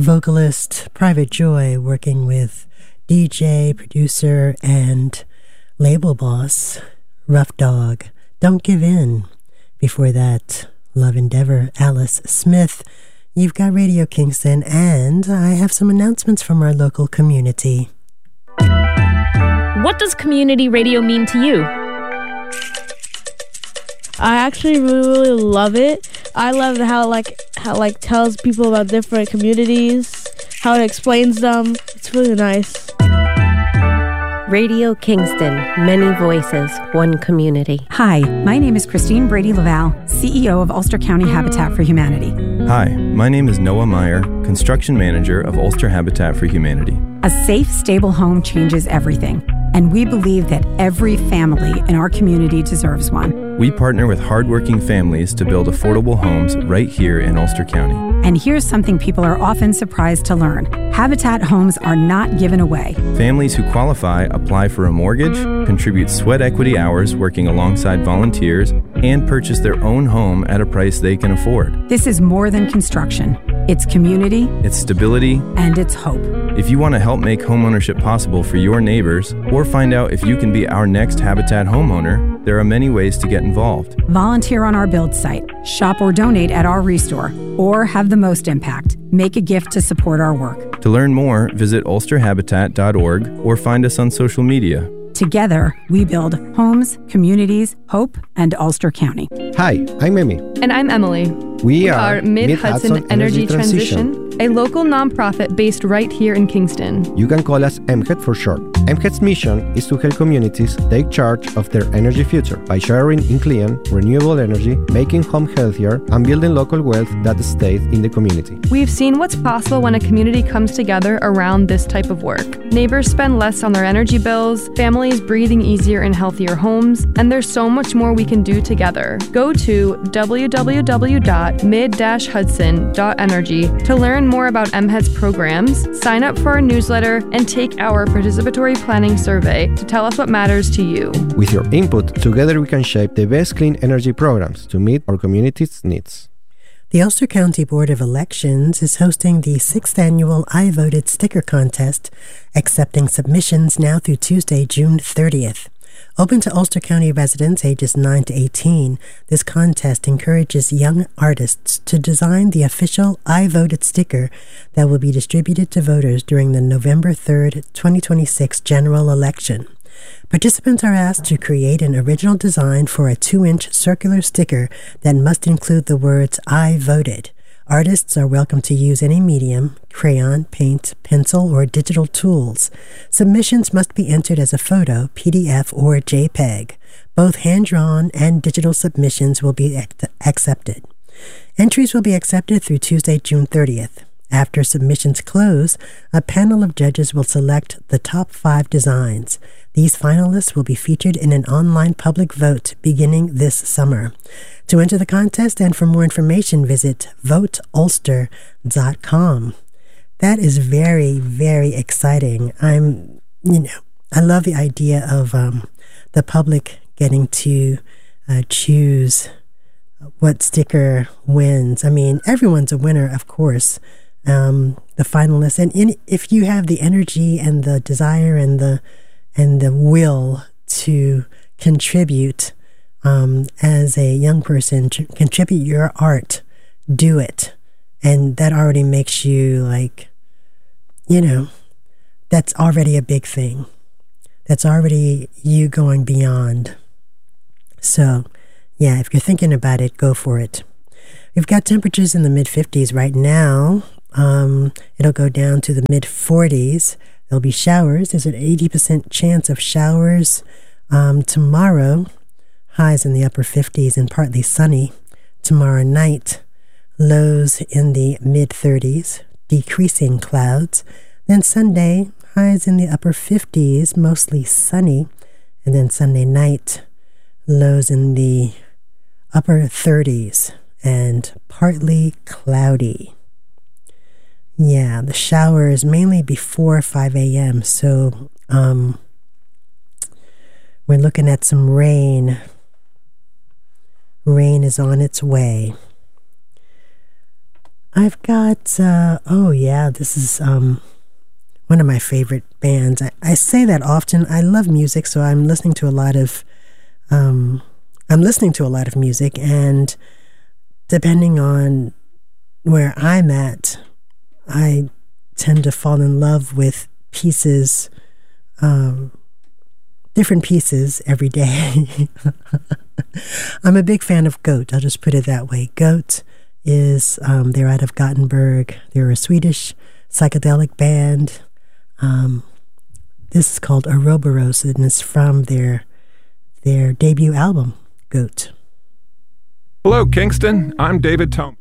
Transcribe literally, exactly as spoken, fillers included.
vocalist Private Joy working with D J, producer, and label boss Rough Dog, Don't Give In. Before that, Love Endeavor, Alice Smith. You've got Radio Kingston, and I have some announcements from our local community. What does community radio mean to you? I actually really, really love it. I love how like how like tells people about different communities, how it explains them. It's really nice. Radio Kingston, many voices, one community. Hi, my name is Christine Brady Laval, C E O of Ulster County Habitat for Humanity. Hi, my name is Noah Meyer, Construction Manager of Ulster Habitat for Humanity. A safe, stable home changes everything, and we believe that every family in our community deserves one. We partner with hardworking families to build affordable homes right here in Ulster County. And here's something people are often surprised to learn. Habitat homes are not given away. Families who qualify apply for a mortgage, contribute sweat equity hours working alongside volunteers, and purchase their own home at a price they can afford. This is more than construction. It's community, it's stability, and it's hope. If you want to help make homeownership possible for your neighbors, or find out if you can be our next Habitat homeowner, there are many ways to get involved. Volunteer on our build site, shop or donate at our restore, or have the most impact. Make a gift to support our work. To learn more, visit ulster habitat dot org or find us on social media. Together, we build homes, communities, hope, and Ulster County. Hi, I'm Emmy. And I'm Emily. We, we are, are Mid-Hudson, Mid-Hudson Energy, Energy Transition, Transition, a local nonprofit based right here in Kingston. You can call us M H E T for short. M H E T's mission is to help communities take charge of their energy future by sharing in clean, renewable energy, making home healthier, and building local wealth that stays in the community. We've seen what's possible when a community comes together around this type of work. Neighbors spend less on their energy bills, families breathing easier in healthier homes, and there's so much more we can do together. Go to w w w dot mid dash hudson dot energy to learn more about M H E T's programs, sign up for our newsletter, and take our participatory planning survey to tell us what matters to you. With your input, together we can shape the best clean energy programs to meet our community's needs. The Ulster County Board of Elections is hosting the sixth annual I Voted sticker contest, accepting submissions now through Tuesday, June thirtieth. Open to Ulster County residents ages nine to eighteen, this contest encourages young artists to design the official I Voted sticker that will be distributed to voters during the November third, twenty twenty-six general election. Participants are asked to create an original design for a two-inch circular sticker that must include the words I voted. Artists are welcome to use any medium, crayon, paint, pencil, or digital tools. Submissions must be entered as a photo, P D F, or JPEG. Both hand-drawn and digital submissions will be ac- accepted. Entries will be accepted through Tuesday, June thirtieth. After submissions close, a panel of judges will select the top five designs. These finalists will be featured in an online public vote beginning this summer. To enter the contest and for more information, visit vote ulster dot com. That is very, very exciting. I'm, you know, I love the idea of um, the public getting to uh, choose what sticker wins. I mean, everyone's a winner, of course. Um, the finalists, and in, if you have the energy and the desire and the and the will to contribute um, as a young person, to contribute your art, do it, and that already makes you like, you know, that's already a big thing. That's already you going beyond. So, yeah, if you're thinking about it, go for it. We've got temperatures in the mid fifties right now. Um, it'll go down to the mid forties. There'll be showers. There's an eighty percent chance of showers um, tomorrow. Highs in the upper fifties and partly sunny. Tomorrow night, lows in the mid thirties, decreasing clouds. Then Sunday, highs in the upper fifties, mostly sunny. And then Sunday night, lows in the upper thirties and partly cloudy. Yeah, the showers mainly before five a.m. So um, we're looking at some rain. Rain is on its way. I've got, uh, oh yeah, this is um, one of my favorite bands. I, I say that often. I love music, so I'm listening to a lot of, um, I'm listening to a lot of music, and depending on where I'm at, I tend to fall in love with pieces, um, different pieces every day. I'm a big fan of Goat. I'll just put it that way. Goat is, um, they're out of Gothenburg. They're a Swedish psychedelic band. Um, this is called Ouroboros, and it's from their their debut album, Goat. Hello, Kingston. I'm David Tome.